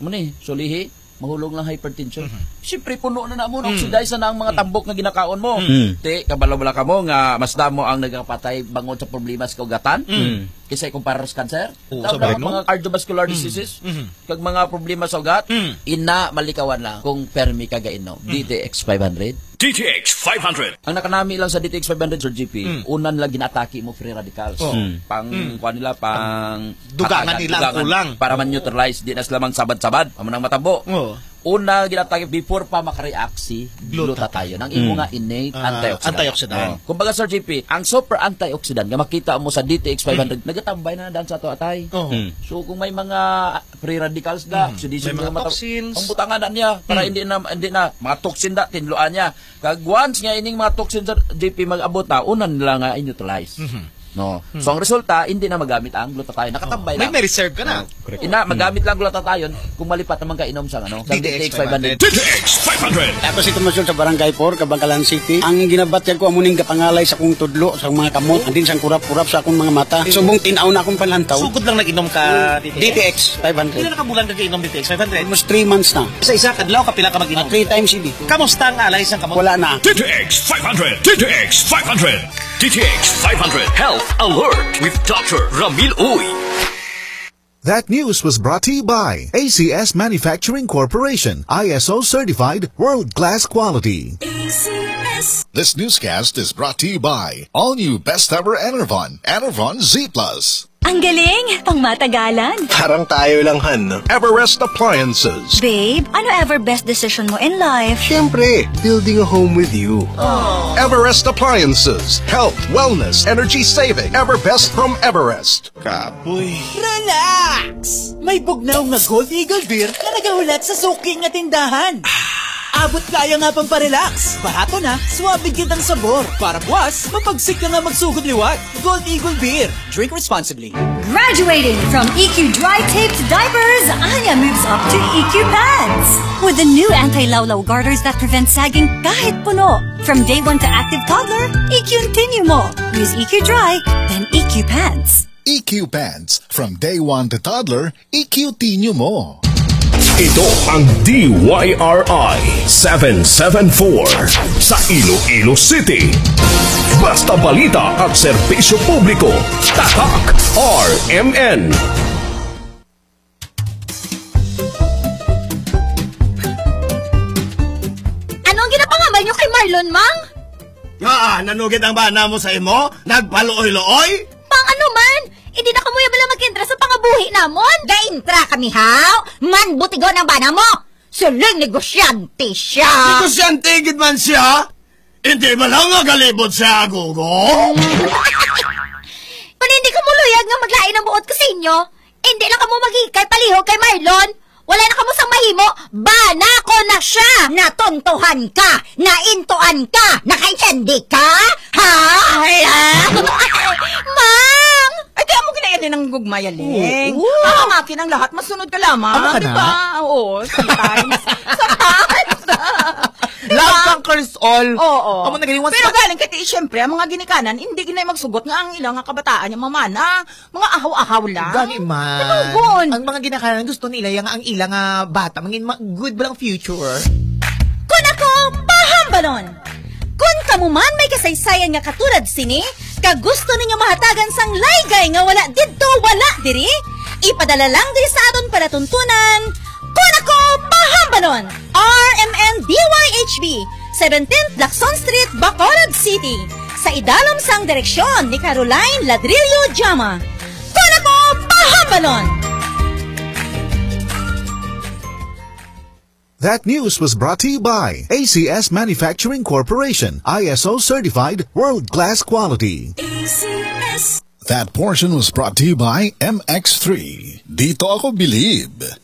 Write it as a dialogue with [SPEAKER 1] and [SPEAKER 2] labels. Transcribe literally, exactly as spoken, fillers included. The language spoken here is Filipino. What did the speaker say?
[SPEAKER 1] mo ni, sulihi, mahulog lang hypertension.
[SPEAKER 2] Mm-hmm.
[SPEAKER 1] Siyempre, puno na na mo,
[SPEAKER 2] Mm.
[SPEAKER 1] oxidize na ang mga tambok na ginakaon mo.
[SPEAKER 2] Mm.
[SPEAKER 1] Te, kabala-bala ka mo nga, mas damo ang nagkapatay bangon sa problema sa kaugatan.
[SPEAKER 2] Mm.
[SPEAKER 1] Kasi kumpara sa cancer.
[SPEAKER 2] Oo,
[SPEAKER 1] Tawag
[SPEAKER 2] sabay,
[SPEAKER 1] na
[SPEAKER 2] no?
[SPEAKER 1] mga cardiovascular diseases.
[SPEAKER 2] Mm.
[SPEAKER 1] Kag mga problema sa ugat,
[SPEAKER 2] Mm.
[SPEAKER 1] ina, malikawan lang kung permi ka gainom. D T X five hundred.
[SPEAKER 3] D T X five hundred.
[SPEAKER 1] Ang nakanami lang sa D T X five hundred, Sir G P,
[SPEAKER 2] Mm.
[SPEAKER 1] unan lang ginatake mo free radicals.
[SPEAKER 2] Oh.
[SPEAKER 1] Mm. Pang,
[SPEAKER 2] Mm.
[SPEAKER 1] kuha nila, pang...
[SPEAKER 2] Dugangan
[SPEAKER 1] hatagan,
[SPEAKER 2] nila ang
[SPEAKER 1] dugangan,
[SPEAKER 2] kulang.
[SPEAKER 1] Para man-neutralize, di na sila mang sabad-sabad. Pamanang matabo.
[SPEAKER 2] Oh.
[SPEAKER 1] Una, ginatake before pa makareact si glutathione. Ang imo nga innate
[SPEAKER 2] Ah,
[SPEAKER 1] antioxidant.
[SPEAKER 2] antioxidant.
[SPEAKER 1] Oh. Kumbaga, Sir G P, ang super antioxidant nga makita mo sa D T X five hundred, nagatambay na dan sa ato atay.
[SPEAKER 2] Oh.
[SPEAKER 4] Mm.
[SPEAKER 1] So kung may mga free radicals da, oxidation
[SPEAKER 2] May mga
[SPEAKER 1] mata-
[SPEAKER 2] toxins.
[SPEAKER 1] ang butangan na niya para hindi na hindi na mga toxin da tinluan niya. Kag once nga ining mga toxin sa G P mag-abot na, unan nila nga i-neutralize. No. So ang resulta hindi na magamit ang glutathione. Nakatambay
[SPEAKER 2] May
[SPEAKER 1] lang.
[SPEAKER 2] may reserve ka na.
[SPEAKER 1] Ina magamit lang glutathione kung malipat naman ka inom sa ano, sa
[SPEAKER 2] D T X
[SPEAKER 1] D T X five hundred.
[SPEAKER 3] D T X five hundred.
[SPEAKER 5] Ako si Tomasyon sa Barangay four, Kabangkalan City. Ang ginabatyan ko amuning kapangalay sa kong tudlo, sa mga kamot, andin sang kurap-kurap sa akong mga mata. Subong tinaw na akong panlantaw.
[SPEAKER 2] Sugod lang nag-inom ka
[SPEAKER 5] D T X five hundred.
[SPEAKER 2] Ilan na ka bulan ka inom D T X five hundred?
[SPEAKER 5] Almost three months na.
[SPEAKER 2] Sa isa kadlaw ka pila ka mag-inom.
[SPEAKER 5] Three times hindi.
[SPEAKER 2] Kamusta ang alay sa kamot?
[SPEAKER 5] Wala na.
[SPEAKER 3] D T X five hundred. D T X five hundred. D T X five hundred. Health Alert with Doctor Ramil Uy.
[SPEAKER 6] That news was brought to you by A C S Manufacturing Corporation, I S O certified world-class quality.
[SPEAKER 7] A C S.
[SPEAKER 8] This newscast is brought to you by all new best ever Enervon, Enervon Z Plus.
[SPEAKER 7] Ang galing! Pangmatagalan!
[SPEAKER 9] Parang tayo lang, Han.
[SPEAKER 8] Everest Appliances.
[SPEAKER 7] Babe, ano ever best decision mo in life?
[SPEAKER 9] Siyempre, building a home with you.
[SPEAKER 8] Everest Appliances. Health, wellness, energy saving. Everbest from Everest.
[SPEAKER 9] Kapoy.
[SPEAKER 10] Relax! May bugnaw na Gold Eagle Beer na nagahulat sa suking na tindahan. Abot kaya nga pang parelax. Barato na, suwabig kitang sabor. Para buwas, mapagsik ka nga magsugod liwat. Gold Eagle Beer. Drink responsibly.
[SPEAKER 7] Graduating from E Q Dry Taped Diapers, Anya moves up to E Q Pants. With the new anti-lawlaw garters that prevent sagging kahit puno. From day one to active toddler, E Q Continue mo. Use E Q Dry, then E Q Pants.
[SPEAKER 8] E Q Pants. From day one to toddler, E Q Tinyo mo.
[SPEAKER 3] Ito ang D Y R I seven seven four sa Iloilo City. Basta balita at serbisyo publiko. Tatak R M N.
[SPEAKER 11] Anong ginapangabay niyo kay Marlon, Mang?
[SPEAKER 9] Ah, nanugid ang bana mo sa imo? Nagpaluoy-looy?
[SPEAKER 11] Pang ano man? Hindi na kamuya bala mag-intra sa pangabuhi namon. Ga-intra kami, haw? Man, butigon ang bana mo. Suling negosyante siya.
[SPEAKER 9] Negosyante gid man siya? Hindi ba lang nga galibot sa agogo?
[SPEAKER 11] Kung hindi ka muluyag nga maglain ang buot ko sa inyo, hindi lang ka mo magikay palihog kay Marlon. Wala na ka mo sang mahimo, bana ko na siya. Natontohan ka, naintuan ka, nakaintindi ka, ha? Mang!
[SPEAKER 10] Ay, kaya mo ginayan ng gugmayaling.
[SPEAKER 11] Oo.
[SPEAKER 10] Ang akin ang lahat, masunod ka lamang.
[SPEAKER 2] Ano ka na?
[SPEAKER 10] Diba? Oo, sometimes. sometimes.
[SPEAKER 2] Love conquers all.
[SPEAKER 10] Oo.
[SPEAKER 2] Amo na galing once.
[SPEAKER 10] Pero galing kay ti, syempre, ang mga ginikanan, hindi ginay magsugot nga ang ilang nga kabataan yung mamana. Mga ahaw-ahaw lang.
[SPEAKER 2] Gani man.
[SPEAKER 10] Kanugon.
[SPEAKER 2] Ang mga ginakanan gusto nila yung ang ilang nga bata mangin ma- good ba lang future.
[SPEAKER 7] Kun ako, pahambalon! Kung kamuman may kasaysayan nga katulad sini, kagusto ninyo mahatagan sang laygay nga wala didto wala diri, ipadala lang diri sa aton palatuntunan. Kun ako, pahambalon! R M N D Y H B, seventeenth Lacson Street, Bacolod City. Sa idalom sang direksyon ni Caroline Ladrillo Jama. Kun ako, pahambalon!
[SPEAKER 6] That news was brought to you by A C S Manufacturing Corporation, I S O certified world-class quality.
[SPEAKER 7] A C S.
[SPEAKER 8] That portion was brought to you by M X three. Dito ako bilib.